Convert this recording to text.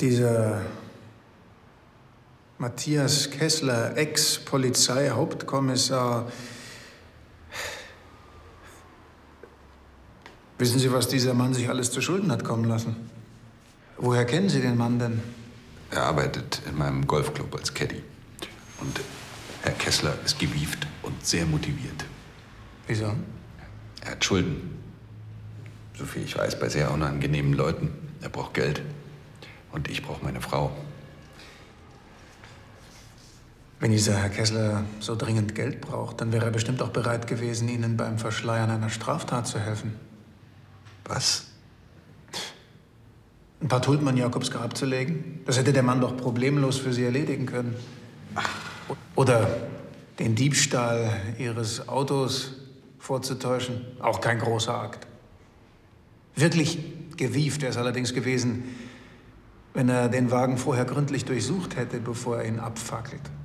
Dieser Matthias Kessler, Ex-Polizeihauptkommissar. Wissen Sie, was dieser Mann sich alles zu Schulden hat kommen lassen? Woher kennen Sie den Mann denn? Er arbeitet in meinem Golfclub als Caddy. Und Herr Kessler ist gewieft und sehr motiviert. Wieso? Er hat Schulden. Soviel ich weiß, bei sehr unangenehmen Leuten. Er braucht Geld. Und ich brauche meine Frau. Wenn dieser Herr Kessler so dringend Geld braucht, dann wäre er bestimmt auch bereit gewesen, Ihnen beim Verschleiern einer Straftat zu helfen. Was? Ein paar Tulpen an Jakobs Grab zu legen? Das hätte der Mann doch problemlos für Sie erledigen können. Oder den Diebstahl Ihres Autos vorzutäuschen. Auch kein großer Akt. Wirklich gewieft wäre es allerdings gewesen, wenn er den Wagen vorher gründlich durchsucht hätte, bevor er ihn abfackelt.